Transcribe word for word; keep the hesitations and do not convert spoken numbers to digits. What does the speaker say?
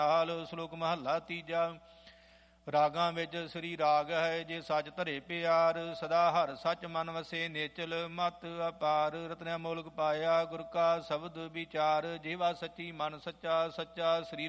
ਹਾਲ। ਸ਼ਲੋਕ ਮਹੱਲਾ ਤੀਜਾ। ਰਾਗਾਂ ਵਿੱਚ ਸ੍ਰੀ ਰਾਗ ਹੈ, ਜੇ ਸੱਚ ਧਰੇ ਪਿਆਰ। ਸਦਾ ਹਰ ਸੱਚ ਮਨ ਵਸੇ, ਨੇਚਲ ਮਤ ਅਪਾਰ। ਰਤਨਿ ਮੋਲਕ ਪਾਇਆ, ਗੁਰ ਕਾ ਸ਼ਬਦ ਵਿਚਾਰ। ਜੀਵਾ ਸੱਚੀ ਮਨ ਸੱਚਾ, ਸੱਚਾ ਸਰੀਰ